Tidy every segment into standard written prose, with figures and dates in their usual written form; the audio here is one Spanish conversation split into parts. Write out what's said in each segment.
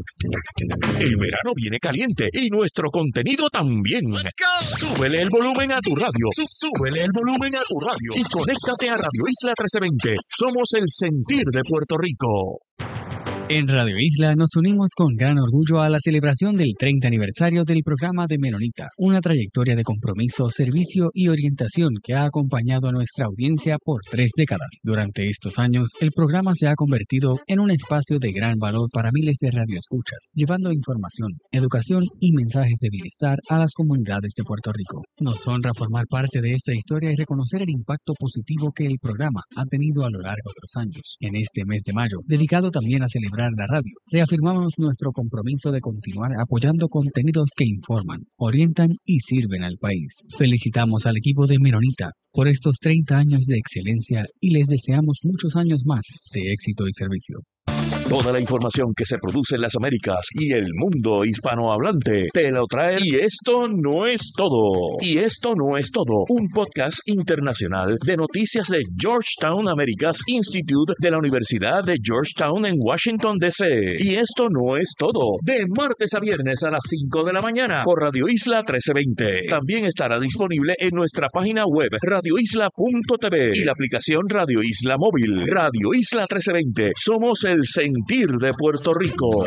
El verano viene caliente y nuestro contenido también. Súbele el volumen a tu radio. Súbele el volumen a tu radio. Y conéctate a Radio Isla 1320. Somos el sentir de Puerto Rico. En Radio Isla nos unimos con gran orgullo a la celebración del 30 aniversario del programa de Menonita, una trayectoria de compromiso, servicio y orientación que ha acompañado a nuestra audiencia por 3 décadas. Durante estos años, el programa se ha convertido en un espacio de gran valor para miles de radioescuchas, llevando información, educación y mensajes de bienestar a las comunidades de Puerto Rico. Nos honra formar parte de esta historia y reconocer el impacto positivo que el programa ha tenido a lo largo de los años. En este mes de mayo, dedicado también a celebrar la radio, reafirmamos nuestro compromiso de continuar apoyando contenidos que informan, orientan y sirven al país. Felicitamos al equipo de Menonita por estos 30 años de excelencia y les deseamos muchos años más de éxito y servicio. Toda la información que se produce en las Américas y el mundo hispanohablante te lo trae. Y esto no es todo. Y esto no es todo. Un podcast internacional de noticias de Georgetown Americas Institute de la Universidad de Georgetown en Washington, D.C. Y esto no es todo. De martes a viernes a las 5 de la mañana por Radio Isla 1320. También estará disponible en nuestra página web radioisla.tv y la aplicación Radio Isla Móvil. Radio Isla 1320. Somos el sentir de Puerto Rico.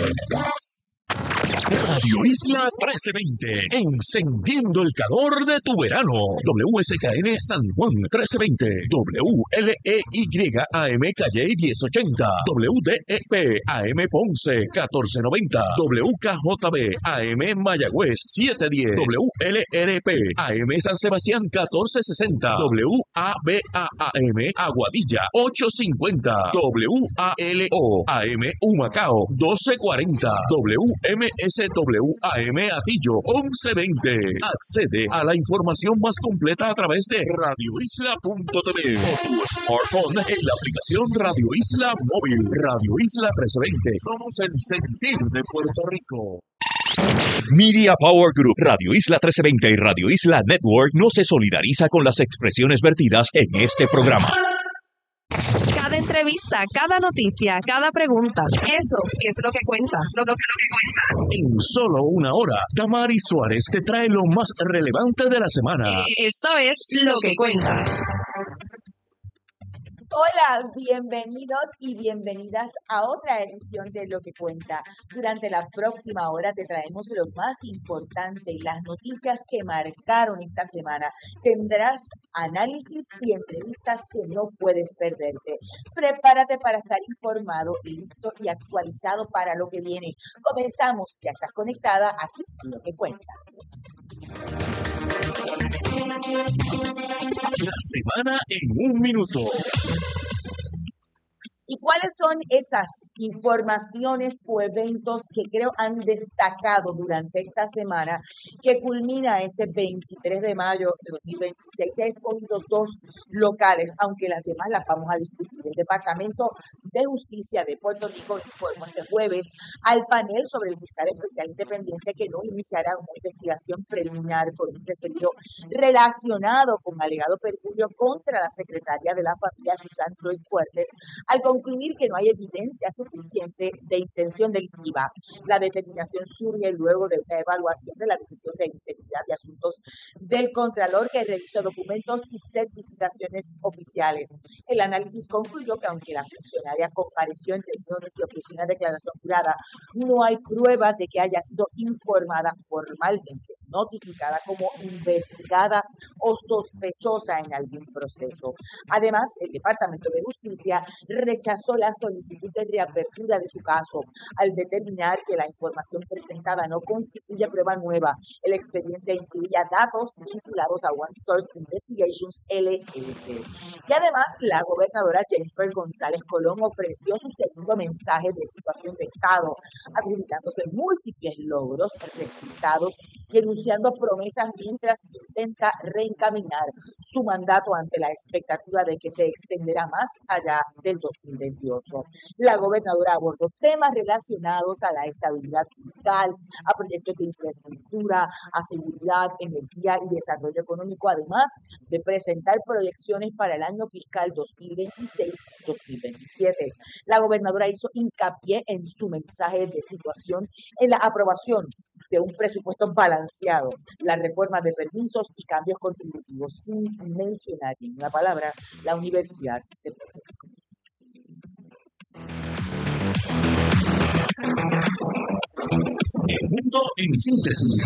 Radio Isla 1320, encendiendo el calor de tu verano. WSKN San Juan 1320, WLEY AM Calle 1080, WDEP AM Ponce 1490, WKJB AM Mayagüez 710, WLRP AM San Sebastián 1460, WABA-AM Aguadilla 850, WALO AM Humacao 1240, WMSWAM Atillo 1120. Accede a la información más completa a través de radioisla.tv o tu smartphone en la aplicación Radio Isla Móvil. Radio Isla 1320. Somos el sentir de Puerto Rico. Media Power Group, Radio Isla 1320 y Radio Isla Network no se solidariza con las expresiones vertidas en este programa. Cada entrevista, cada noticia, cada pregunta, eso es lo que cuenta. Lo que cuenta. En solo una hora, Damaris Suárez te trae lo más relevante de la semana. Esto es Lo que cuenta. Hola, bienvenidos y bienvenidas a otra edición de Lo que Cuenta. Durante la próxima hora te traemos lo más importante y las noticias que marcaron esta semana. Tendrás análisis y entrevistas que no puedes perderte. Prepárate para estar informado, listo y actualizado para lo que viene. Comenzamos, ya estás conectada aquí en Lo que Cuenta. La semana en un minuto. ¿Y cuáles son esas informaciones o eventos que creo han destacado durante esta semana que culmina este 23 de mayo de 2026? Se han escogido 2 locales, aunque las demás las vamos a discutir. El Departamento de Justicia de Puerto Rico informó este jueves al panel sobre el fiscal especial independiente que no iniciará una investigación preliminar por un referido relacionado con alegado perjurio contra la secretaria de la familia, Susan Floyd Fuertes, al concluir que no hay evidencia suficiente de intención delictiva. La determinación surge luego de una evaluación de la División de Integridad de Asuntos del Contralor que revisó documentos y certificaciones oficiales. El análisis concluyó que aunque la funcionaria compareció en términos y ofreció una declaración jurada, no hay pruebas de que haya sido informada formalmente, notificada como investigada o sospechosa en algún proceso. Además, el Departamento de Justicia rechazó la solicitud de reapertura de su caso al determinar que la información presentada no constituye prueba nueva. El expediente incluía datos vinculados a One Source Investigations LLC. Y además, la gobernadora Jennifer González Colón ofreció su segundo mensaje de situación de Estado, adjudicándose múltiples logros, resultados y en un anunciando promesas mientras intenta reencaminar su mandato ante la expectativa de que se extenderá más allá del 2028. La gobernadora abordó temas relacionados a la estabilidad fiscal, a proyectos de infraestructura, a seguridad, energía y desarrollo económico, además de presentar proyecciones para el año fiscal 2026-2027. La gobernadora hizo hincapié en su mensaje de situación en la aprobación de un presupuesto balanceado, la reforma de permisos y cambios contributivos, sin mencionar en una palabra la Universidad de Puerto Rico. El mundo en síntesis.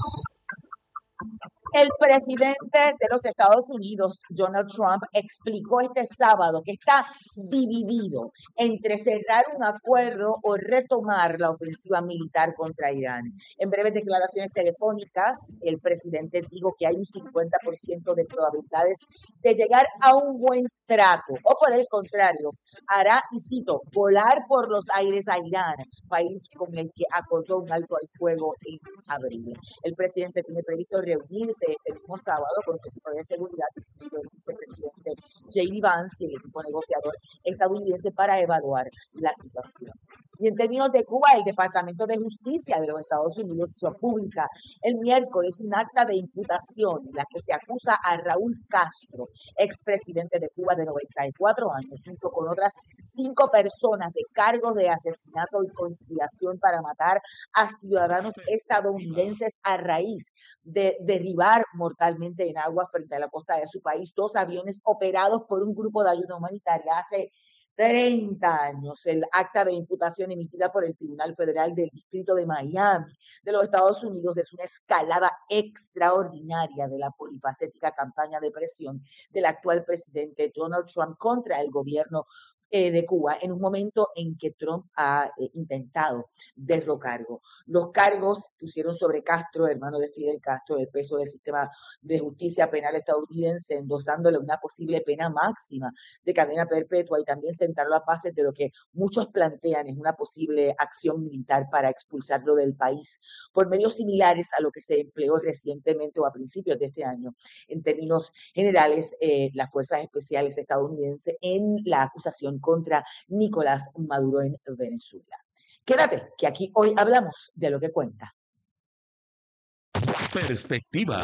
El presidente de los Estados Unidos, Donald Trump, explicó este sábado que está dividido entre cerrar un acuerdo o retomar la ofensiva militar contra Irán. En breves declaraciones telefónicas, el presidente dijo que hay un 50% de probabilidades de llegar a un buen trato, o por el contrario, hará, y cito, volar por los aires a Irán, país con el que acordó un alto al fuego en abril. El presidente tiene previsto reunirse este mismo sábado con su equipo de seguridad, incluido el vicepresidente J.D. Vance y el equipo negociador estadounidense para evaluar la situación. Y en términos de Cuba, el Departamento de Justicia de los Estados Unidos hizo pública el miércoles un acta de imputación en la que se acusa a Raúl Castro, expresidente de Cuba de 94 años, junto con otras 5 personas de cargos de asesinato y conspiración para matar a ciudadanos estadounidenses a raíz de derribar mortalmente en agua frente a la costa de su país 2 aviones operados por un grupo de ayuda humanitaria hace 30 años. El acta de imputación emitida por el Tribunal Federal del Distrito de Miami de los Estados Unidos es una escalada extraordinaria de la polifacética campaña de presión del actual presidente Donald Trump contra el gobierno de Cuba en un momento en que Trump ha intentado derrocarlo. Los cargos pusieron sobre Castro, hermano de Fidel Castro, el peso del sistema de justicia penal estadounidense, endosándole una posible pena máxima de cadena perpetua y también sentar las bases de lo que muchos plantean es una posible acción militar para expulsarlo del país por medios similares a lo que se empleó recientemente o a principios de este año. En términos generales, las fuerzas especiales estadounidenses en la acusación contra Nicolás Maduro en Venezuela. Quédate, que aquí hoy hablamos de lo que cuenta. Perspectivas.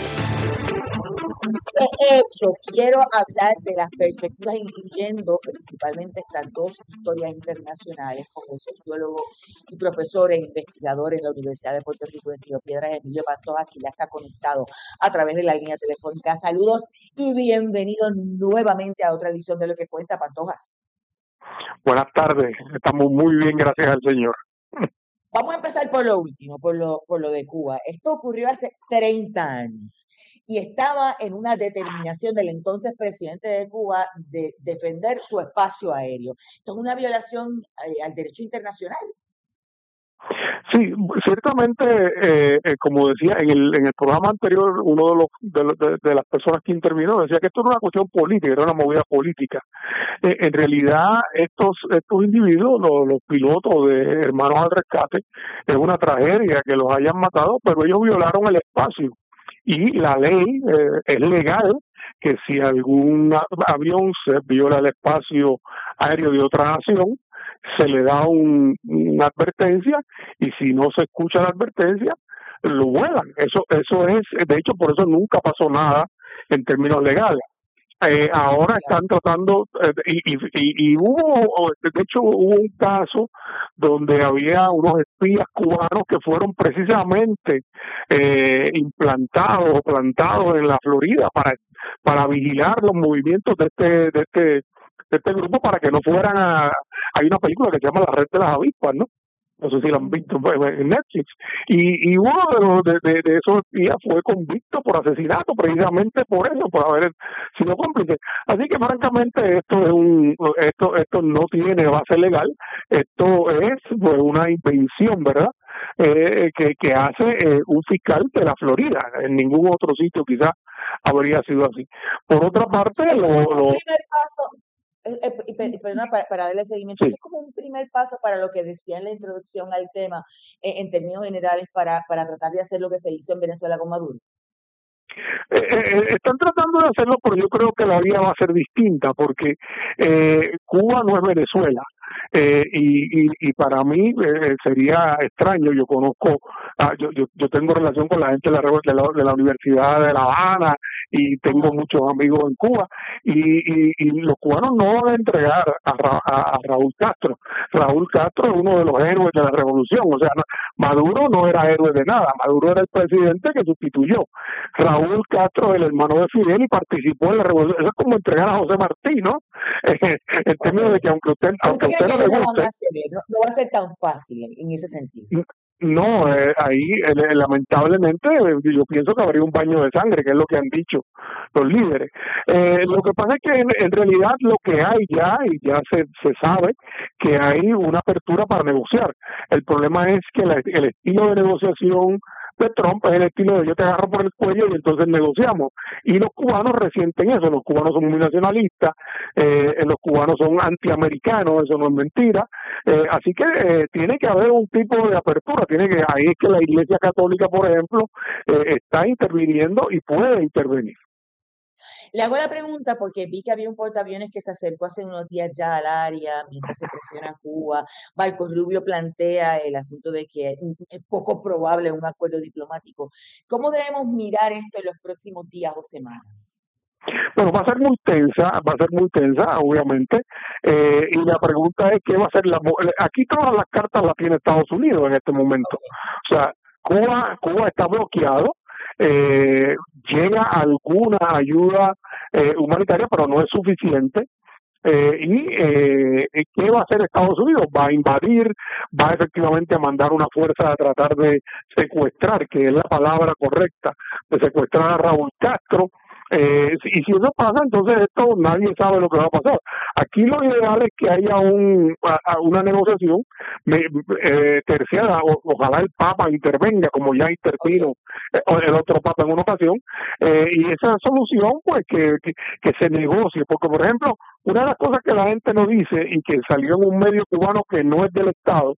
De hecho, quiero hablar de las perspectivas, incluyendo principalmente estas 2 historias internacionales, con el sociólogo y profesor e investigador en la Universidad de Puerto Rico en Río Piedras, Emilio Pantoja, que ya está conectado a través de la línea telefónica. Saludos y bienvenidos nuevamente a otra edición de Lo que Cuenta, Pantojas. Buenas tardes, estamos muy bien, gracias al Señor. Vamos a empezar por lo último, por lo de Cuba. Esto ocurrió hace 30 años y estaba en una determinación del entonces presidente de Cuba de defender su espacio aéreo. Esto es una violación al derecho internacional. Sí, ciertamente, como decía en el programa anterior, uno de las personas que intervino decía que esto era una cuestión política, era una movida política. En realidad, estos individuos, los pilotos de Hermanos al Rescate, es una tragedia que los hayan matado, pero ellos violaron el espacio y la ley es legal que si algún avión se viola el espacio aéreo de otra nación, se le da una advertencia y si no se escucha la advertencia, lo vuelan. Eso es, de hecho, por eso nunca pasó nada en términos legales. Ahora están tratando, y hubo, de hecho, hubo un caso donde había unos espías cubanos que fueron precisamente implantados o plantados en la Florida para vigilar los movimientos de este grupo para que no fueran hay una película que se llama La Red de las Avispas, ¿no? No sé si la han visto en Netflix. Y uno de esos espías fue convicto por asesinato, precisamente por eso, por haber sido cómplice. Así que francamente esto no tiene base legal, esto es pues una invención, ¿verdad? Que hace un fiscal de la Florida. En ningún otro sitio quizás habría sido así. Por otra parte, Ese fue un primer paso. Perdona, para darle seguimiento, Sí. es como un primer paso para lo que decía en la introducción al tema, en términos generales, para tratar de hacer lo que se hizo en Venezuela con Maduro. Están tratando de hacerlo, pero yo creo que la vía va a ser distinta, porque Cuba no es Venezuela. Y para mí sería extraño. Yo conozco, yo tengo relación con la gente de la Universidad de La Habana y tengo muchos amigos en Cuba, y los cubanos no van a entregar a Raúl Castro. Raúl Castro es uno de los héroes de la revolución. O sea, Maduro no era héroe de nada. Maduro era el presidente que sustituyó. Raúl Castro es el hermano de Fidel y participó en la revolución. Eso es como entregar a José Martí, ¿no? En términos de que aunque usted no le guste, no va a ser tan fácil en ese sentido. No, ahí lamentablemente yo pienso que habría un baño de sangre, que es lo que han dicho los líderes. Lo que pasa es que en realidad lo que hay ya, y ya se sabe, que hay una apertura para negociar. El problema es que el estilo de negociación de Trump es el estilo de yo te agarro por el cuello y entonces negociamos. Y los cubanos resienten eso. Los cubanos son muy nacionalistas, los cubanos son antiamericanos, eso no es mentira. Así que tiene que haber un tipo de apertura. Ahí es que la Iglesia Católica, por ejemplo, está interviniendo y puede intervenir. Le hago la pregunta porque vi que había un portaaviones que se acercó hace unos días ya al área mientras se presiona Cuba. Marco Rubio plantea el asunto de que es poco probable un acuerdo diplomático. ¿Cómo debemos mirar esto en los próximos días o semanas? Bueno, va a ser muy tensa, obviamente, y la pregunta es qué va a ser aquí todas las cartas las tiene Estados Unidos en este momento. O sea, Cuba está bloqueado, llega alguna ayuda humanitaria, pero no es suficiente. ¿Qué va a hacer Estados Unidos? Va a invadir, va efectivamente a mandar una fuerza a tratar de secuestrar, que es la palabra correcta, de secuestrar a Raúl Castro. Y si eso pasa, entonces esto nadie sabe lo que va a pasar. Aquí lo ideal es que haya una negociación terciada. Ojalá el Papa intervenga, como ya intervino el otro Papa en una ocasión, y esa solución pues que se negocie, porque por ejemplo una de las cosas que la gente no dice y que salió en un medio cubano que no es del Estado,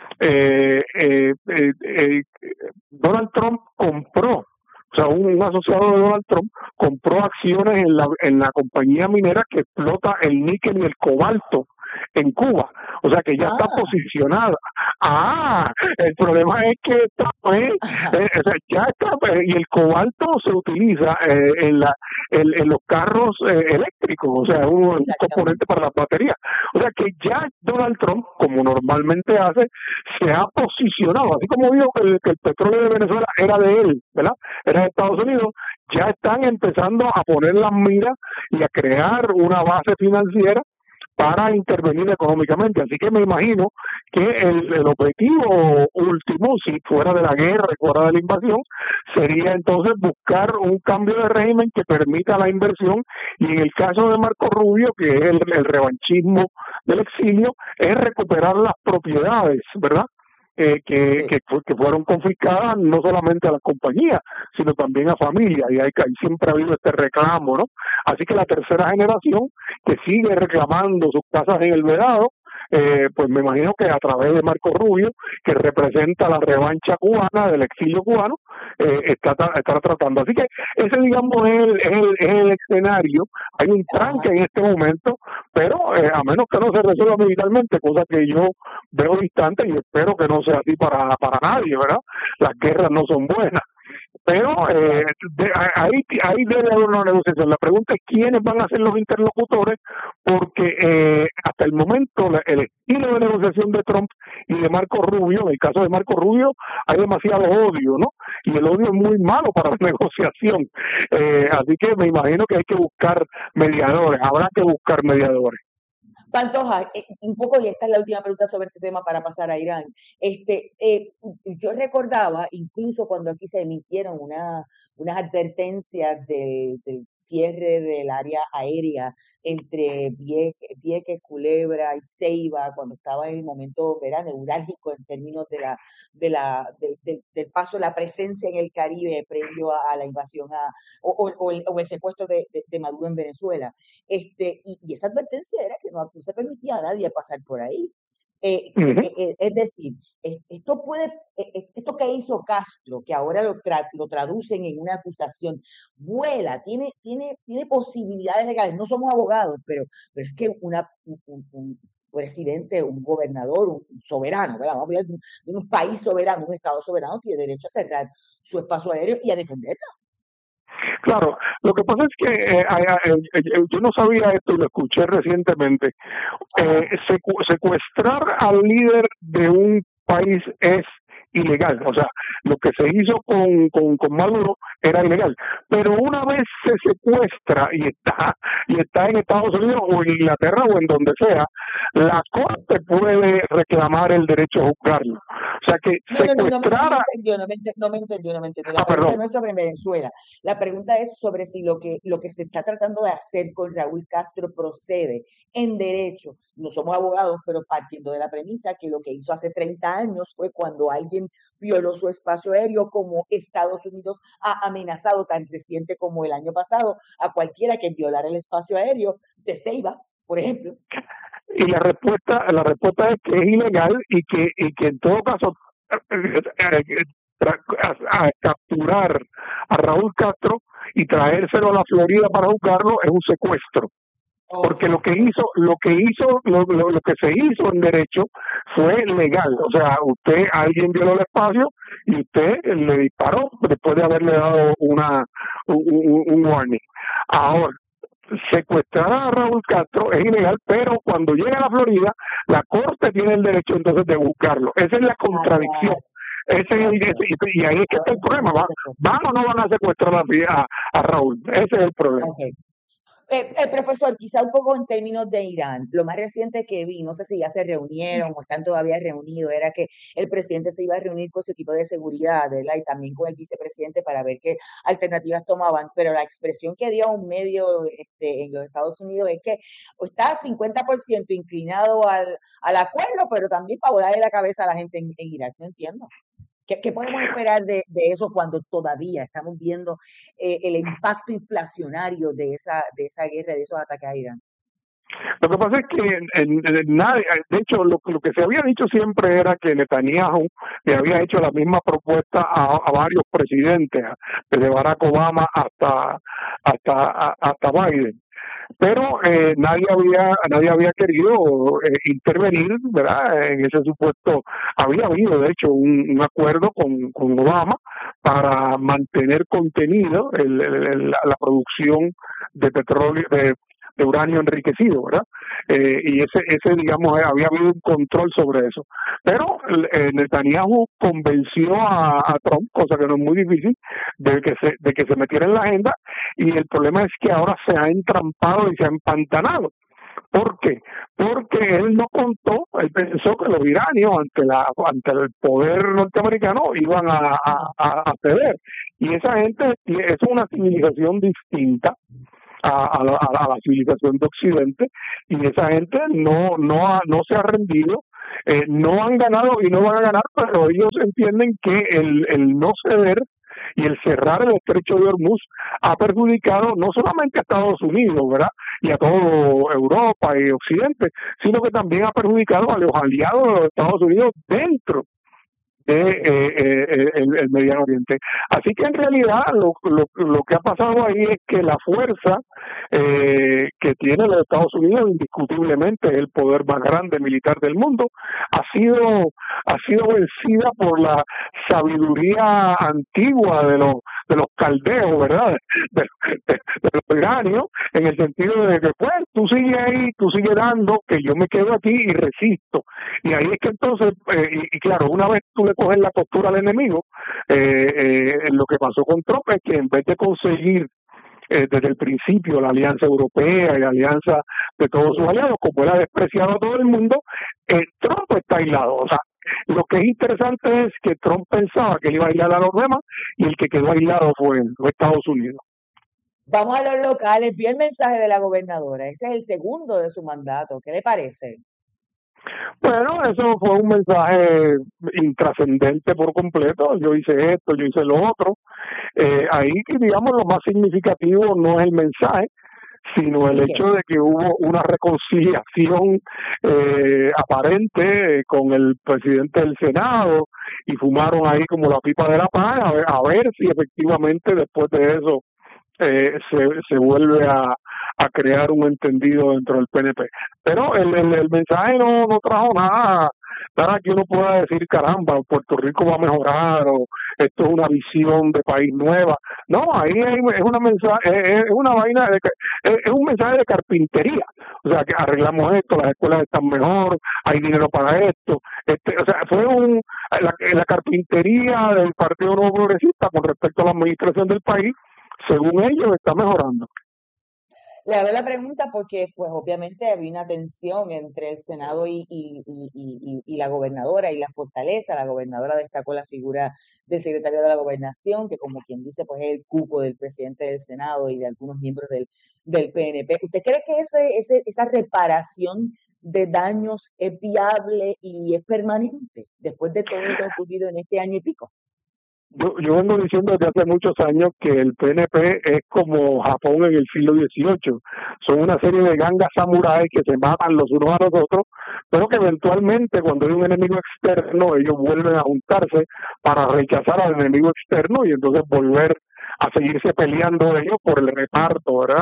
Donald Trump compró, o sea, un asociado de Donald Trump compró acciones en la compañía minera que explota el níquel y el cobalto en Cuba, o sea que ya está posicionada. El problema es que ya está, y el cobalto se utiliza en los carros eléctricos, o sea, un componente para las baterías. O sea que ya Donald Trump, como normalmente hace, se ha posicionado, así como dijo que el petróleo de Venezuela era de él, ¿verdad? Era de Estados Unidos. Ya están empezando a poner las miras y a crear una base financiera para intervenir económicamente. Así que me imagino que el objetivo último, si fuera de la guerra y fuera de la invasión, sería entonces buscar un cambio de régimen que permita la inversión, y en el caso de Marco Rubio, que es el revanchismo del exilio, es recuperar las propiedades, ¿verdad? Que fueron confiscadas no solamente a las compañías, sino también a familias, y ahí siempre ha habido este reclamo, ¿no? Así que la tercera generación que sigue reclamando sus casas en el Vedado, pues me imagino que a través de Marco Rubio, que representa la revancha cubana del exilio cubano, está tratando. Así que ese, digamos, es el escenario. Hay un tranque en este momento, pero a menos que no se resuelva militarmente, cosa que yo veo distante y espero que no sea así para nadie, ¿verdad? Las guerras no son buenas. Pero ahí debe haber una negociación. La pregunta es quiénes van a ser los interlocutores, porque hasta el momento el estilo de negociación de Trump y de Marco Rubio, en el caso de Marco Rubio hay demasiado odio, ¿no? Y el odio es muy malo para la negociación. Así que me imagino que hay que buscar mediadores, habrá que buscar mediadores. Pantoja, un poco, y esta es la última pregunta sobre este tema para pasar a Irán. Yo recordaba, incluso cuando aquí se emitieron unas advertencias del cierre del área aérea entre Vieques, Culebra y Ceiba, cuando estaba en el momento neurálgico en términos del paso, la presencia en el Caribe previo a la invasión o el secuestro de Maduro en Venezuela. Y esa advertencia era que no se permitía a nadie pasar por ahí. Es decir, esto que hizo Castro, que ahora lo traducen en una acusación, vuela, tiene posibilidades legales. No somos abogados, pero es que un presidente, un gobernador, un soberano, ¿verdad? Vamos a hablar de un país soberano, un estado soberano, tiene derecho a cerrar su espacio aéreo y a defenderlo. Claro, lo que pasa es que yo no sabía esto y lo escuché recientemente. Secuestrar al líder de un país es ilegal, o sea, lo que se hizo con Maduro era ilegal, pero una vez se secuestra y está en Estados Unidos o en Inglaterra o en donde sea, la corte puede reclamar el derecho a juzgarlo. O sea que secuestrar no me entendió. La pregunta perdón. no es sobre Venezuela. La pregunta es sobre si lo que se está tratando de hacer con Raúl Castro procede en derecho. No somos abogados, pero partiendo de la premisa que lo que hizo hace 30 años fue cuando alguien violó su espacio aéreo, como Estados Unidos ha amenazado tan reciente como el año pasado a cualquiera que violara el espacio aéreo de Ceiba, por ejemplo. Y la respuesta es que es ilegal y que en todo caso capturar a Raúl Castro y traérselo a la Florida para juzgarlo es un secuestro. Porque lo que se hizo en derecho fue legal. O sea, alguien violó el espacio y usted le disparó después de haberle dado un warning. Ahora, secuestrar a Raúl Castro es ilegal, pero cuando llega a la Florida, la corte tiene el derecho entonces de buscarlo. Esa es la contradicción. Y ahí es que está el problema. ¿Van o no van a secuestrar a Raúl? Ese es el problema. Okay. Profesor, quizá un poco en términos de Irán, lo más reciente que vi, no sé si ya se reunieron o están todavía reunidos, era que el presidente se iba a reunir con su equipo de seguridad, ¿verdad? Y también con el vicepresidente para ver qué alternativas tomaban, pero la expresión que dio a un medio en los Estados Unidos es que está 50% inclinado al acuerdo, pero también para volarle la cabeza a la gente en Irak. No entiendo. ¿Qué podemos esperar de eso cuando todavía estamos viendo el impacto inflacionario de esa guerra, de esos ataques a Irán? Lo que pasa es que nadie, de hecho, lo que se había dicho siempre era que Netanyahu le había hecho la misma propuesta a varios presidentes, desde Barack Obama hasta Biden. Pero nadie había querido intervenir, ¿verdad? En ese supuesto había habido, de hecho, un acuerdo con Obama para mantener contenido la producción de petróleo, de uranio enriquecido, ¿verdad? Y ese digamos, había habido un control sobre eso. Pero Netanyahu convenció a Trump, cosa que no es muy difícil, de que se metiera en la agenda, y el problema es que ahora se ha entrampado y se ha empantanado. ¿Por qué? Porque él no contó, él pensó que los iranios ante el poder norteamericano iban a ceder. Y esa gente es una civilización distinta a la civilización de Occidente, y esa gente no se ha rendido, no han ganado y no van a ganar, pero ellos entienden que el no ceder y el cerrar el estrecho de Hormuz ha perjudicado no solamente a Estados Unidos, ¿verdad?, y a toda Europa y Occidente, sino que también ha perjudicado a los aliados de los Estados Unidos dentro el Mediano Oriente. Así que en realidad lo que ha pasado ahí es que la fuerza que tiene los Estados Unidos, indiscutiblemente el poder más grande militar del mundo, ha sido vencida por la sabiduría antigua de los caldeos, ¿verdad?, de los iranios, en el sentido de que pues tú sigues ahí, tú sigues dando, que yo me quedo aquí y resisto. Y ahí es que entonces, y claro, una vez tú le coges la costura al enemigo, lo que pasó con Trump es que en vez de conseguir desde el principio la Alianza Europea y la alianza de todos sus aliados, como él ha despreciado a todo el mundo, Trump está aislado. O sea, lo que es interesante es que Trump pensaba que él iba a aislar a los demás y el que quedó aislado fue Estados Unidos. Vamos a los locales. Vi el mensaje de la gobernadora. Ese es el segundo de su mandato. ¿Qué le parece? Bueno, eso fue un mensaje intrascendente por completo. Yo hice esto, yo hice lo otro. Ahí, digamos, lo más significativo no es el mensaje, sino el hecho de que hubo una reconciliación aparente con el presidente del Senado y fumaron ahí como la pipa de la paz a ver si efectivamente después de eso se vuelve a crear un entendido dentro del PNP. Pero el mensaje no trajo nada que uno pueda decir, caramba, Puerto Rico va a mejorar o esto es una visión de país nueva. No, ahí es una mensaje, es una vaina, es un mensaje de carpintería. O sea, que arreglamos esto, las escuelas están mejor, hay dinero para esto. O sea, fue la carpintería del Partido Nuevo Progresista con respecto a la administración del país. Según ellos, está mejorando. Le hago la pregunta porque, pues, obviamente había una tensión entre el Senado y la gobernadora y la fortaleza. La gobernadora destacó la figura del secretario de la Gobernación, que, como quien dice, pues es el cuco del presidente del Senado y de algunos miembros del PNP. ¿Usted cree que esa reparación de daños es viable y es permanente después de todo lo que ha ocurrido en este año y pico? Yo vengo diciendo desde hace muchos años que el PNP es como Japón en el siglo XVIII. Son una serie de gangas samuráis que se matan los unos a los otros, pero que eventualmente cuando hay un enemigo externo, ellos vuelven a juntarse para rechazar al enemigo externo y entonces volver a seguirse peleando ellos por el reparto, ¿verdad?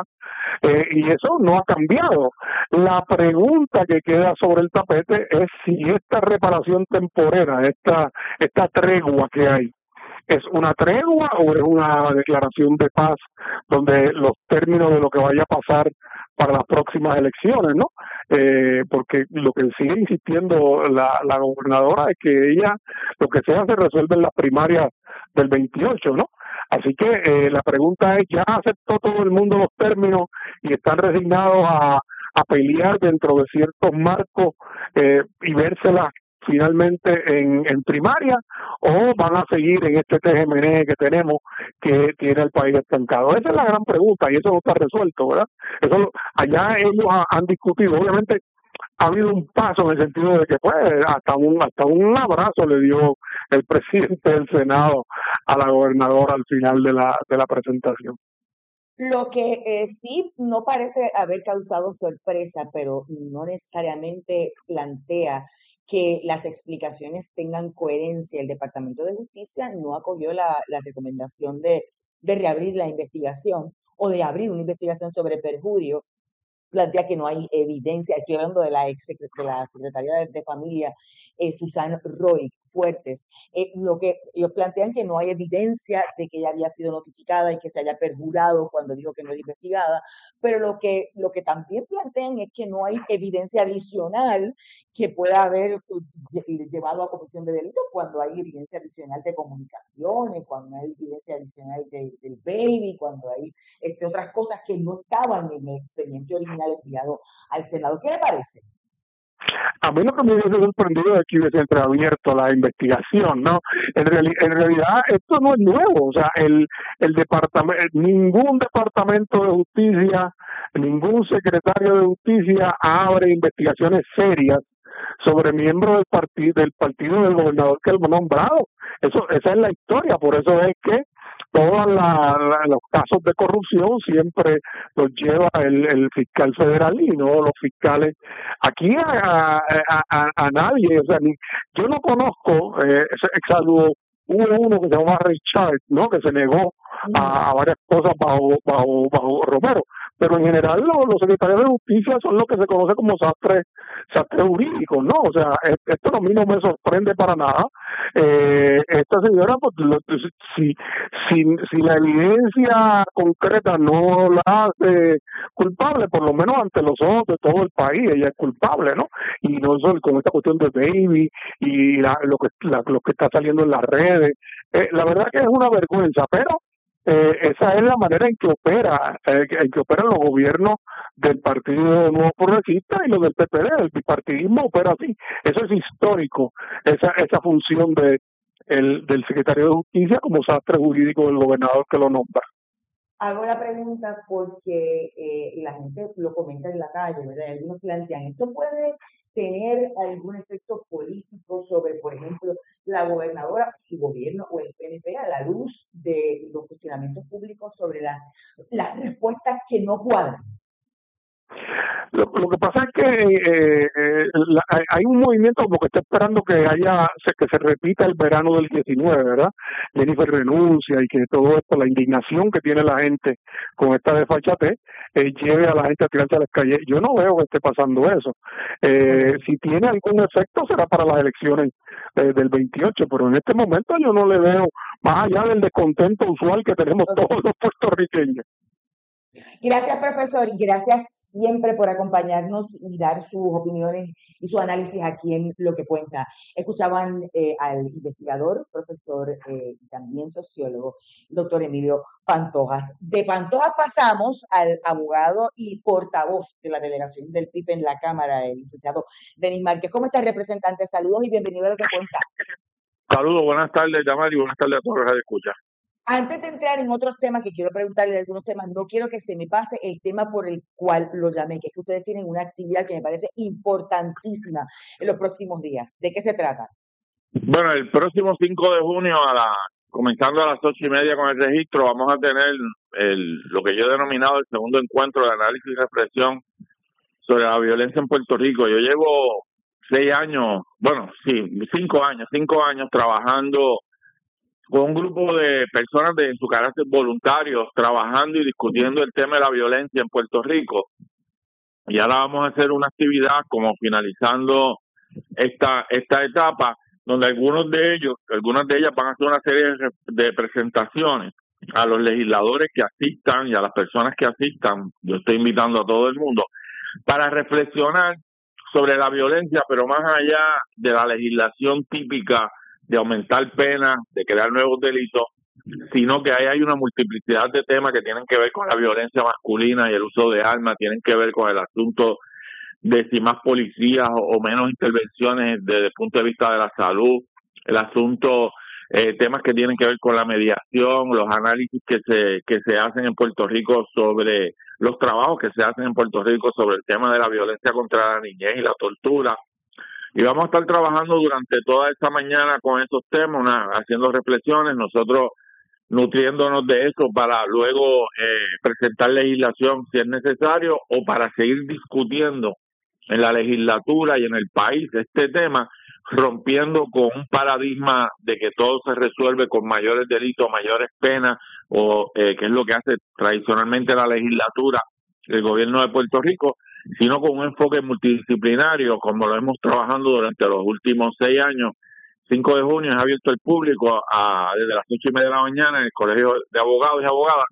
Y eso no ha cambiado. La pregunta que queda sobre el tapete es si esta reparación temporera, esta tregua que hay, ¿es una tregua o es una declaración de paz donde los términos de lo que vaya a pasar para las próximas elecciones, ¿no? Porque lo que sigue insistiendo la gobernadora es que ella, lo que sea, se resuelve en las primarias del 28, ¿no? Así que la pregunta es, ¿ya aceptó todo el mundo los términos y están resignados a pelear dentro de ciertos marcos y vérselas finalmente en primaria, o van a seguir en este TGMN que tenemos que tiene el país estancado? Esa es la gran pregunta y eso no está resuelto, ¿verdad? Allá ellos han discutido, obviamente ha habido un paso en el sentido de que pues hasta un abrazo le dio el presidente del Senado a la gobernadora al final de la presentación. Lo que sí no parece haber causado sorpresa, pero no necesariamente plantea que las explicaciones tengan coherencia. El Departamento de Justicia no acogió la recomendación de reabrir la investigación o de abrir una investigación sobre perjurio. Plantea que no hay evidencia. Estoy hablando de la secretaria de Familia, Susan Roy Fuertes. Lo que ellos plantean que no hay evidencia de que ella había sido notificada y que se haya perjurado cuando dijo que no era investigada, pero lo que también plantean es que no hay evidencia adicional que pueda haber llevado a comisión de delito cuando hay evidencia adicional de comunicaciones, cuando hay evidencia adicional del baby, cuando hay otras cosas que no estaban en el expediente original enviado al Senado. ¿Qué le parece? A mí lo que me hubiese sorprendido es que hubiese entreabierto la investigación, ¿no? En realidad esto no es nuevo, o sea, ningún departamento de justicia, ningún secretario de justicia abre investigaciones serias sobre miembros del partido del gobernador que lo ha nombrado. Esa es la historia, por eso es que todos los casos de corrupción siempre los lleva el fiscal federal y no los fiscales. Aquí a nadie, o sea, yo no conozco, salvo hubo uno que se llama Richard, ¿no? Que se negó a varias cosas bajo Romero, pero en general los secretarios de justicia son lo que se conoce como sastres jurídicos, ¿no? O sea, esto a mí no me sorprende para nada. Esta señora, pues, si la evidencia concreta no la hace culpable, por lo menos ante los ojos de todo el país, ella es culpable, ¿no? Y no solo con esta cuestión de baby y lo que está saliendo en las redes. La verdad que es una vergüenza, pero esa es la manera en que operan los gobiernos del Partido Nuevo Progresista y los del PPD. El bipartidismo opera así. Eso es histórico, esa función del secretario de Justicia como sastre jurídico del gobernador que lo nombra. Hago la pregunta porque la gente lo comenta en la calle, ¿verdad? Algunos plantean, ¿esto puede tener algún efecto político sobre, por ejemplo, la gobernadora, su gobierno o el PNP a la luz de los cuestionamientos públicos sobre las respuestas que no cuadran? Lo que pasa es que hay un movimiento como que está esperando que se repita el verano del 19, ¿verdad? Jennifer renuncia y que todo esto, la indignación que tiene la gente con esta desfachatez, lleve a la gente a tirarse a las calles. Yo no veo que esté pasando eso. Si tiene algún efecto será para las elecciones del 28, pero en este momento yo no le veo, más allá del descontento usual que tenemos todos los puertorriqueños. Gracias, profesor, y gracias siempre por acompañarnos y dar sus opiniones y su análisis aquí en Lo que Cuenta. Escuchaban al investigador, profesor y también sociólogo, doctor Emilio Pantojas. De Pantojas pasamos al abogado y portavoz de la delegación del PIB en la Cámara, el licenciado Denis Márquez. ¿Cómo está, representante? Saludos y bienvenido a Lo que Cuenta. Saludos, buenas tardes, Damari, buenas tardes a todos los que escuchan. Antes de entrar en otros temas, que quiero preguntarle de algunos temas, no quiero que se me pase el tema por el cual lo llamé, que es que ustedes tienen una actividad que me parece importantísima en los próximos días. ¿De qué se trata? Bueno, el próximo 5 de junio, comenzando a las 8:30 con el registro, vamos a tener lo que yo he denominado el segundo encuentro de análisis y reflexión sobre la violencia en Puerto Rico. Yo llevo 5 años trabajando con un grupo de personas en su carácter voluntarios, trabajando y discutiendo el tema de la violencia en Puerto Rico. Y ahora vamos a hacer una actividad como finalizando esta etapa, donde algunas de ellas van a hacer una serie de presentaciones a los legisladores que asistan y a las personas que asistan. Yo estoy invitando a todo el mundo para reflexionar sobre la violencia, pero más allá de la legislación típica de aumentar penas, de crear nuevos delitos, sino que ahí hay una multiplicidad de temas que tienen que ver con la violencia masculina y el uso de armas, tienen que ver con el asunto de si más policías o menos intervenciones desde el punto de vista de la salud, el asunto, temas que tienen que ver con la mediación, los análisis que se hacen en Puerto Rico sobre los trabajos que se hacen en Puerto Rico sobre el tema de la violencia contra la niñez y la tortura. Y vamos a estar trabajando durante toda esta mañana con esos temas, haciendo reflexiones, nosotros nutriéndonos de eso para luego presentar legislación si es necesario o para seguir discutiendo en la legislatura y en el país este tema, rompiendo con un paradigma de que todo se resuelve con mayores delitos, mayores penas, o que es lo que hace tradicionalmente la legislatura, el gobierno de Puerto Rico, sino con un enfoque multidisciplinario, como lo hemos trabajado durante los últimos 6 años. 5 de junio es abierto al público desde las 8:30 de la mañana en el Colegio de Abogados y Abogadas,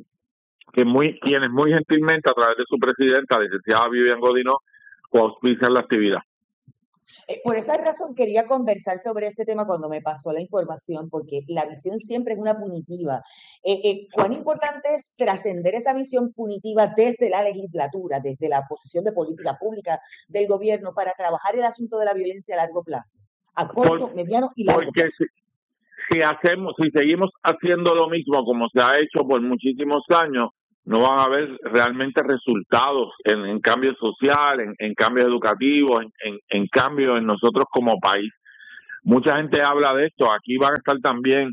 quienes muy gentilmente, a través de su presidenta, la licenciada Vivian Godinó, auspician la actividad. Por esa razón quería conversar sobre este tema cuando me pasó la información, porque la visión siempre es una punitiva. ¿Cuán importante es trascender esa visión punitiva desde la legislatura, desde la posición de política pública del gobierno para trabajar el asunto de la violencia a largo plazo, a corto, mediano y largo plazo? Si seguimos haciendo lo mismo como se ha hecho por muchísimos años, no van a haber realmente resultados en cambio social, en cambios educativos, en cambio en nosotros como país. Mucha gente habla de esto. Aquí van a estar también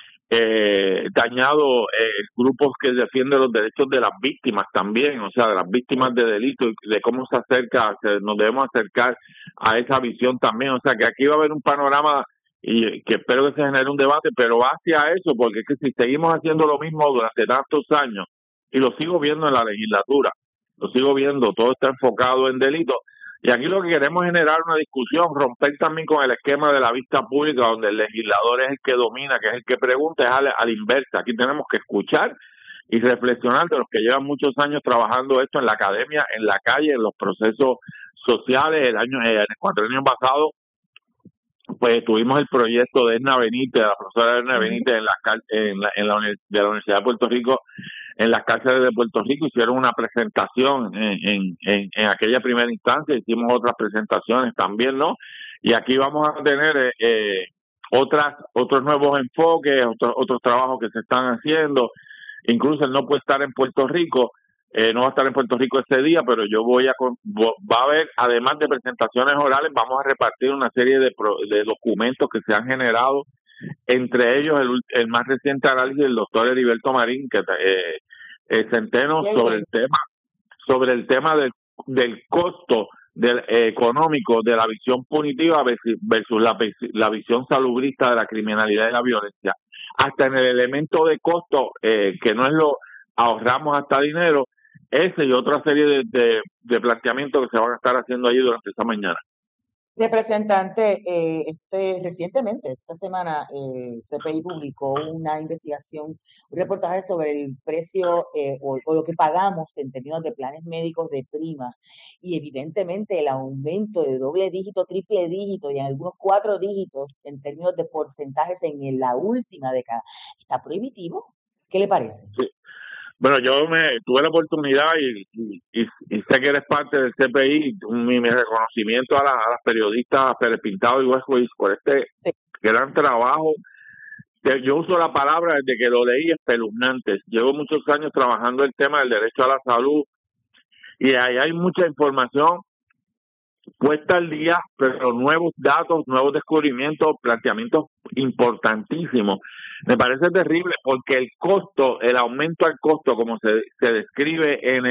dañados grupos que defienden los derechos de las víctimas también, o sea, de las víctimas de delitos y de cómo nos debemos acercar a esa visión también. O sea, que aquí va a haber un panorama y que espero que se genere un debate, pero va hacia eso, porque es que si seguimos haciendo lo mismo durante tantos años, y lo sigo viendo en la legislatura, lo sigo viendo, todo está enfocado en delitos, y aquí lo que queremos es generar una discusión, romper también con el esquema de la vista pública, donde el legislador es el que domina, que es el que pregunta, es a la inversa. Aquí tenemos que escuchar y reflexionar de los que llevan muchos años trabajando esto en la academia, en la calle, en los procesos sociales. El cuatrienio pasado pues tuvimos el proyecto de Edna Benítez, la profesora Edna Benítez de la Universidad de Puerto Rico, en las cárceles de Puerto Rico. Hicieron una presentación en aquella primera instancia, hicimos otras presentaciones también, ¿no? Y aquí vamos a tener otros nuevos enfoques, otros trabajos que se están haciendo. Incluso él no puede estar en Puerto Rico, no va a estar en Puerto Rico ese día, pero yo va a haber, además de presentaciones orales, vamos a repartir una serie de documentos que se han generado, entre ellos el más reciente análisis del doctor Heriberto Marín, que Centeno, sobre el tema del costo económico de la visión punitiva versus la visión salubrista de la criminalidad y la violencia. Hasta en el elemento de costo, que no es lo ahorramos hasta dinero, ese y otra serie de planteamientos que se van a estar haciendo allí durante esta mañana. Representante, recientemente, esta semana, CPI publicó una investigación, un reportaje sobre el precio o lo que pagamos en términos de planes médicos de prima, y evidentemente el aumento de doble dígito, triple dígito y en algunos 4 dígitos en términos de porcentajes en la última década, ¿está prohibitivo? ¿Qué le parece? Sí. Bueno, yo tuve la oportunidad y sé que eres parte del CPI, mi reconocimiento a las periodistas Pérez Pintado y West Ruiz por este gran trabajo. Yo uso la palabra desde que lo leí, espeluznante. Llevo muchos años trabajando el tema del derecho a la salud y ahí hay mucha información puesta al día, pero nuevos datos, nuevos descubrimientos, planteamientos importantísimos. Me parece terrible porque el aumento al costo, como se describe en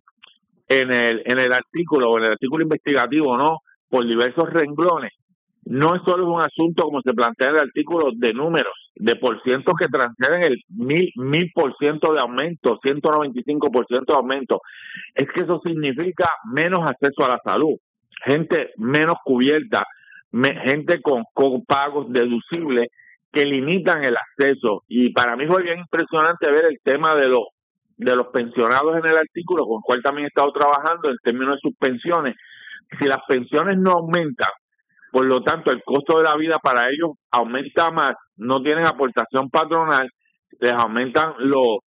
el artículo o en el artículo investigativo, ¿no? Por diversos renglones, no es solo un asunto, como se plantea en el artículo, de números, de porcientos que transcenden el 1000% de aumento, 195% de aumento. Es que eso significa menos acceso a la salud, gente menos cubierta, gente con pagos deducibles que limitan el acceso. Y para mí fue bien impresionante ver el tema de los pensionados en el artículo, con el cual también he estado trabajando en términos de sus pensiones. Si las pensiones no aumentan, por lo tanto el costo de la vida para ellos aumenta más, no tienen aportación patronal, les aumentan los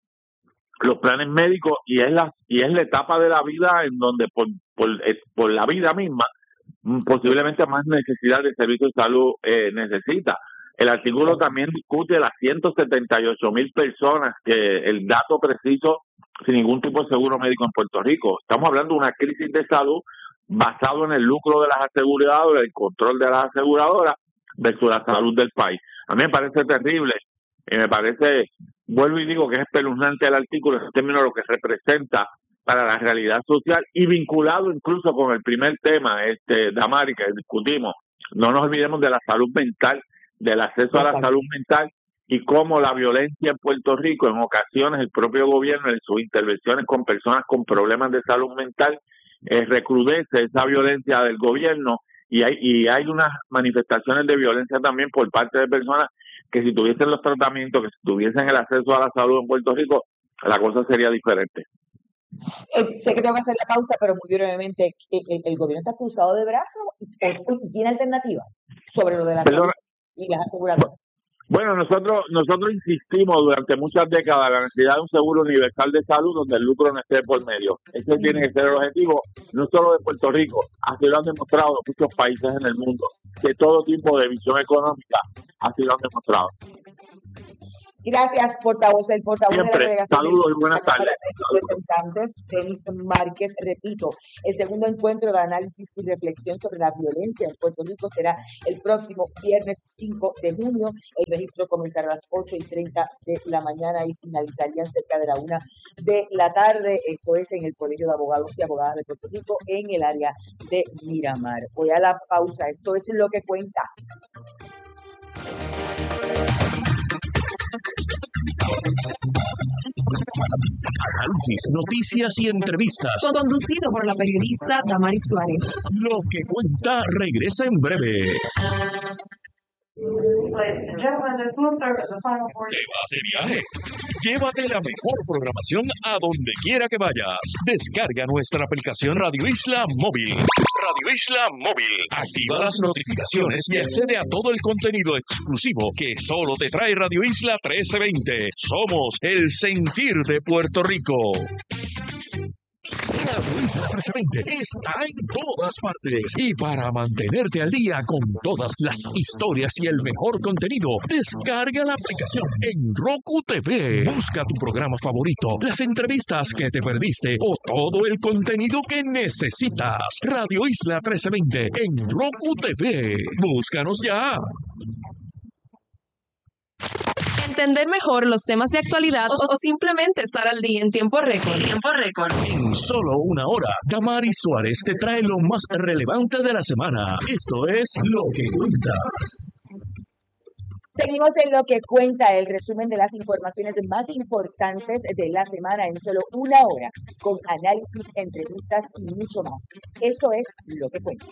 planes médicos y es la etapa de la vida en donde por la vida misma posiblemente más necesidad de servicios de salud necesita. El artículo también discute las 178,000 personas, que el dato preciso, sin ningún tipo de seguro médico en Puerto Rico. Estamos hablando de una crisis de salud basado en el lucro de las aseguradoras, el control de las aseguradoras versus la salud del país. A mí me parece terrible y me parece, vuelvo y digo que es espeluznante el artículo en términos de lo que representa para la realidad social y vinculado incluso con el primer tema, Damari, que discutimos. No nos olvidemos de la salud mental, del acceso a la salud mental y cómo la violencia en Puerto Rico, en ocasiones el propio gobierno en sus intervenciones con personas con problemas de salud mental recrudece esa violencia del gobierno y hay unas manifestaciones de violencia también por parte de personas que si tuviesen los tratamientos, que si tuviesen el acceso a la salud en Puerto Rico, la cosa sería diferente. Sé que tengo que hacer la pausa, pero muy brevemente, ¿el gobierno está cruzado de brazos y tiene alternativas sobre lo de la salud y las aseguradoras? Bueno, nosotros insistimos durante muchas décadas en la necesidad de un seguro universal de salud donde el lucro no esté por medio. Ese tiene que ser el objetivo, no solo de Puerto Rico, así lo han demostrado muchos países en el mundo, que todo tipo de visión económica así lo han demostrado. Gracias, portavoz. El portavoz Siempre. de la delegación. Saludos y buenas tardes. Representantes, Denis Márquez, repito, el segundo encuentro de análisis y reflexión sobre la violencia en Puerto Rico será el próximo viernes 5 de junio. El registro comenzará a las 8:30 de la mañana y finalizarían cerca de la 1 de la tarde. Esto es en el Colegio de Abogados y Abogadas de Puerto Rico, en el área de Miramar. Voy a la pausa. Esto es lo que cuenta. Análisis, noticias y entrevistas. Conducido por la periodista Damaris Suárez. Lo que cuenta regresa en breve. Ladies and gentlemen, this will serve as a final ¿Te vas de viaje? Llévate la mejor programación a donde quiera que vayas. Descarga nuestra aplicación Radio Isla Móvil. Radio Isla Móvil. Activa las notificaciones y accede a todo el contenido exclusivo que solo te trae Radio Isla 1320. Somos el sentir de Puerto Rico. Radio Isla 1320 está en todas partes y para mantenerte al día con todas las historias y el mejor contenido, descarga la aplicación en Roku TV. Busca tu programa favorito, las entrevistas que te perdiste o todo el contenido que necesitas. Radio Isla 1320 en Roku TV. Búscanos ya. Entender mejor los temas de actualidad o simplemente estar al día en tiempo récord. En solo una hora, Damaris Suárez te trae lo más relevante de la semana. Esto es Lo que Cuenta. Seguimos en Lo que Cuenta, el resumen de las informaciones más importantes de la semana en solo una hora, con análisis, entrevistas y mucho más. Esto es Lo que Cuenta.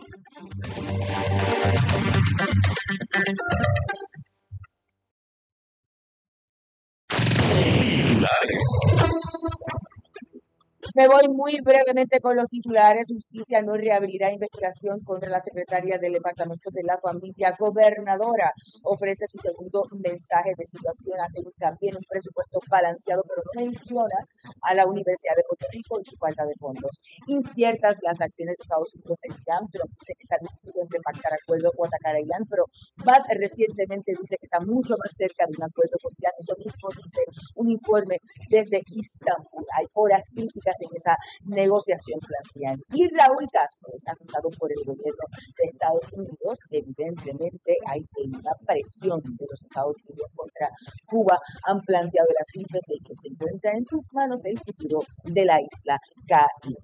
Me voy muy brevemente con los titulares. Justicia no reabrirá investigación contra la secretaria del Departamento de la Familia. Gobernadora ofrece su segundo mensaje de situación, hace hincapié en un presupuesto balanceado, pero no menciona a la Universidad de Puerto Rico y su falta de fondos. Inciertas las acciones de Estados Unidos en Irán, pero dice que está decidido entre pactar acuerdo o atacar a Irán, pero más recientemente dice que está mucho más cerca de un acuerdo con Irán. Eso mismo dice un informe desde Istambul. Hay horas críticas en esa negociación planteada. Y Raúl Castro es acusado por el gobierno de Estados Unidos. Evidentemente hay una presión de los Estados Unidos contra Cuba. Han planteado el asunto de que se encuentra en sus manos el futuro de la isla Caribe.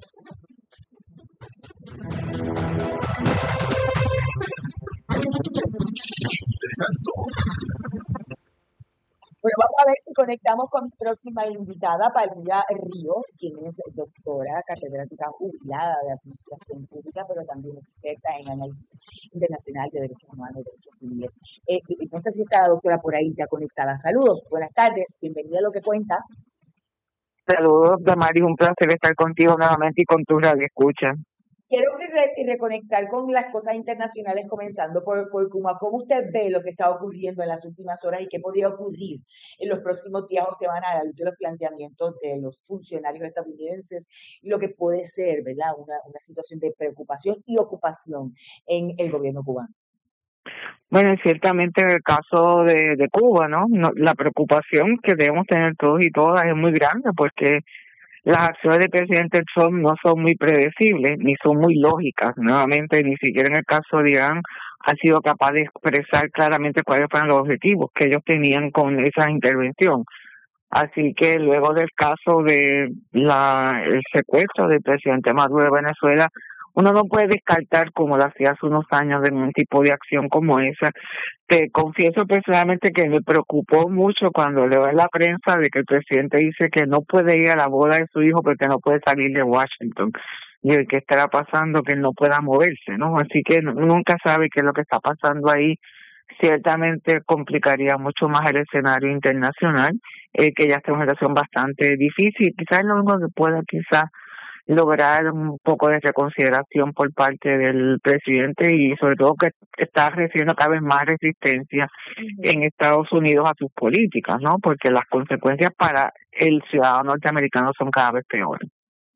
Bueno, vamos a ver si conectamos con mi próxima invitada, Palmira Ríos, quien es doctora, catedrática jubilada de Administración Pública, pero también experta en análisis internacional de derechos humanos y derechos civiles. No sé si está la doctora por ahí ya conectada. Saludos, buenas tardes, bienvenida a Lo que Cuenta. Saludos, Damaris, un placer estar contigo nuevamente y con tu radio escucha. Quiero reconectar con las cosas internacionales, comenzando por Cuba. ¿Cómo usted ve lo que está ocurriendo en las últimas horas y qué podría ocurrir en los próximos días o semanas a la luz de los planteamientos de los funcionarios estadounidenses y lo que puede ser, ¿verdad?, una situación de preocupación y ocupación en el gobierno cubano? Bueno, ciertamente en el caso de Cuba, ¿no? La preocupación que debemos tener todos y todas es muy grande porque las acciones del presidente Trump no son muy predecibles ni son muy lógicas. Nuevamente, ni siquiera en el caso de Irán ha sido capaz de expresar claramente cuáles fueron los objetivos que ellos tenían con esa intervención. Así que luego del caso de el secuestro del presidente Maduro de Venezuela, uno no puede descartar, como lo hacía hace unos años, de un tipo de acción como esa. Te confieso personalmente que me preocupó mucho cuando leo en la prensa de que el presidente dice que no puede ir a la boda de su hijo porque no puede salir de Washington. Y el que estará pasando que él no pueda moverse, ¿no? Así que nunca sabe qué es lo que está pasando ahí. Ciertamente complicaría mucho más el escenario internacional, que ya está en una situación bastante difícil. Quizás lo único que pueda lograr un poco de reconsideración por parte del presidente y sobre todo que está recibiendo cada vez más resistencia en Estados Unidos a sus políticas, ¿no? Porque las consecuencias para el ciudadano norteamericano son cada vez peores.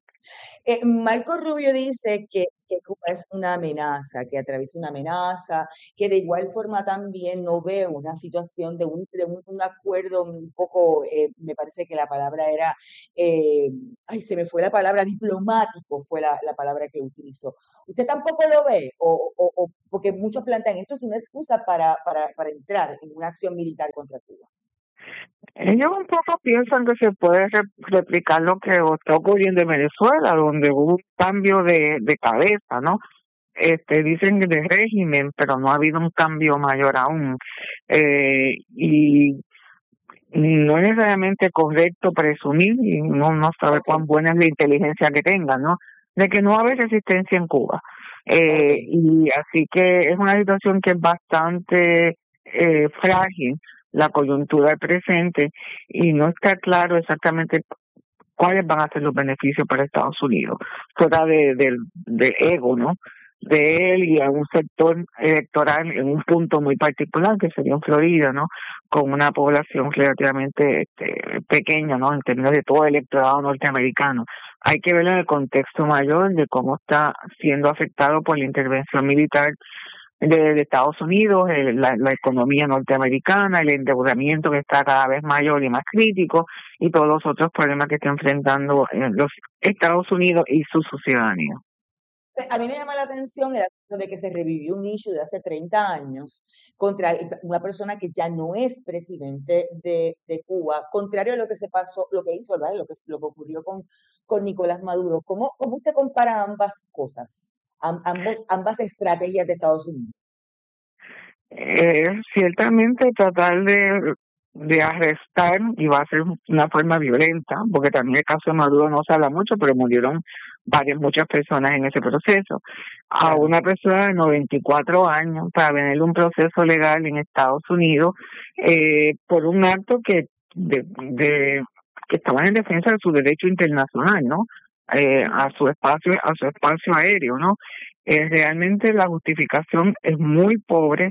Marco Rubio dice que Cuba es una amenaza, que atraviesa una amenaza, que de igual forma también no ve una situación de un acuerdo un poco, me parece que la palabra era, se me fue la palabra, diplomático fue la palabra que utilizó. ¿Usted tampoco lo ve? O porque muchos plantean esto es una excusa para entrar en una acción militar contra Cuba. Ellos un poco piensan que se puede replicar lo que está ocurriendo en Venezuela, donde hubo un cambio de cabeza, ¿no? Dicen de régimen, pero no ha habido un cambio mayor aún. Y no es necesariamente correcto presumir, y no sabe cuán buena es la inteligencia que tengan, ¿no? De que no va a haber resistencia en Cuba. Y así que es una situación que es bastante frágil, la coyuntura presente y no está claro exactamente cuáles van a ser los beneficios para Estados Unidos, fuera del ego, ¿no? De él y a un sector electoral en un punto muy particular, que sería en Florida, ¿no? Con una población relativamente pequeña, ¿no? En términos de todo el electorado norteamericano. Hay que ver en el contexto mayor de cómo está siendo afectado por la intervención militar de Estados Unidos, la economía norteamericana, el endeudamiento que está cada vez mayor y más crítico, y todos los otros problemas que está enfrentando los Estados Unidos y su ciudadanía. A mí me llama la atención el asunto de que se revivió un issue de hace 30 años contra una persona que ya no es presidente de Cuba, contrario a lo que se pasó, lo que hizo, ¿verdad? Lo que ocurrió con Nicolás Maduro. ¿Cómo usted compara ambas cosas, ambas estrategias de Estados Unidos? Ciertamente tratar de arrestar, y va a ser una forma violenta, porque también el caso de Maduro no se habla mucho, pero murieron muchas personas en ese proceso, a una persona de 94 años para venir un proceso legal en Estados Unidos por un acto que estaba en defensa de su derecho internacional, ¿no? A su espacio aéreo, ¿no? Realmente la justificación es muy pobre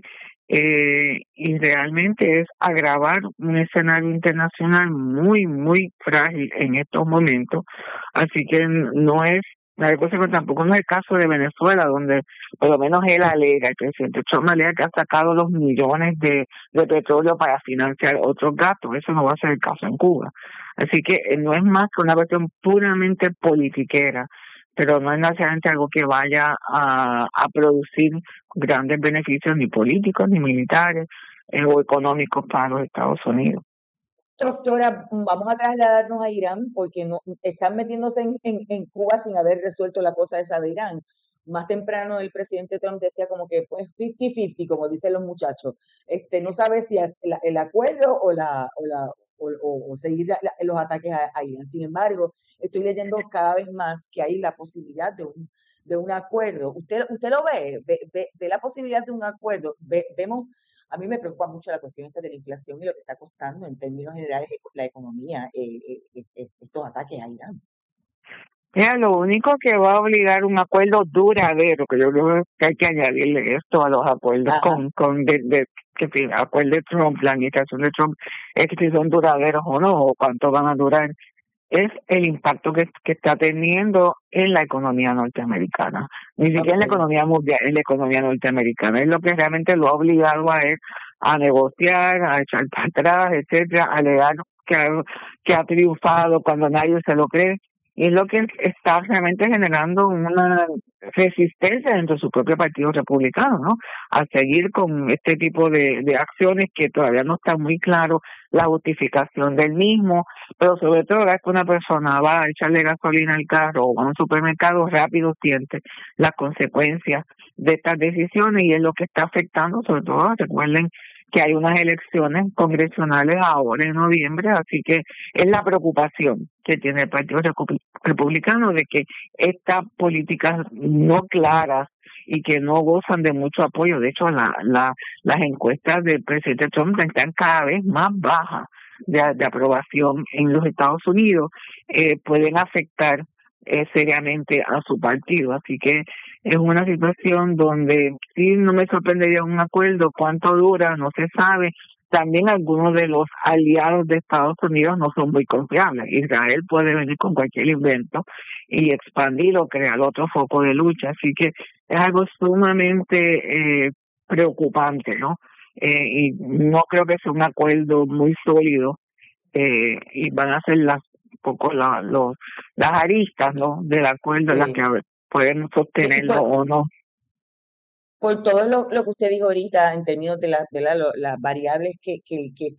y realmente es agravar un escenario internacional muy, muy frágil en estos momentos. Así que no es, tampoco no es el caso de Venezuela, donde por lo menos él alega, el presidente Trump alega que ha sacado los millones de petróleo para financiar otros gastos. Eso no va a ser el caso en Cuba. Así que no es más que una cuestión puramente politiquera, pero no es necesariamente algo que vaya a producir grandes beneficios ni políticos, ni militares o económicos para los Estados Unidos. Doctora, vamos a trasladarnos a Irán porque no están metiéndose en Cuba sin haber resuelto la cosa esa de Irán. Más temprano el presidente Trump decía como que pues 50-50, como dicen los muchachos. No sabe si el acuerdo o seguir los ataques a Irán. Sin embargo, estoy leyendo cada vez más que hay la posibilidad de un acuerdo. ¿Usted lo ve la posibilidad de un acuerdo? Vemos. A mí me preocupa mucho la cuestión esta de la inflación y lo que está costando en términos generales la economía, estos ataques a Irán. Mira, lo único que va a obligar un acuerdo duradero, que yo creo que hay que añadirle esto a los acuerdos acuerdo de Trump, la administración de Trump, es que si son duraderos o no, o cuánto van a durar, es el impacto que está teniendo en la economía norteamericana. Ni siquiera en la economía mundial, en la economía norteamericana. Es lo que realmente lo ha obligado a él a negociar, a echar para atrás, etcétera, a alegar que ha triunfado cuando nadie se lo cree. Y es lo que está realmente generando una resistencia dentro de su propio partido republicano, ¿no? A seguir con este tipo de acciones que todavía no está muy claro la justificación del mismo, pero sobre todo es que una persona va a echarle gasolina al carro o a un supermercado, rápido siente las consecuencias de estas decisiones y es lo que está afectando, sobre todo, recuerden que hay unas elecciones congresionales ahora en noviembre, así que es la preocupación que tiene el Partido Republicano de que estas políticas no claras y que no gozan de mucho apoyo, de hecho las encuestas del presidente Trump están cada vez más bajas de aprobación en los Estados Unidos, pueden afectar seriamente a su partido, así que es una situación donde sí no me sorprendería un acuerdo, cuánto dura, no se sabe. También algunos de los aliados de Estados Unidos no son muy confiables. Israel puede venir con cualquier invento y expandir o crear otro foco de lucha, así que es algo sumamente preocupante, ¿no? Y no creo que sea un acuerdo muy sólido y van a ser las aristas, ¿no? Del acuerdo, las que pueden sostenerlo o no. Por todo lo que usted dijo ahorita en términos de las variables que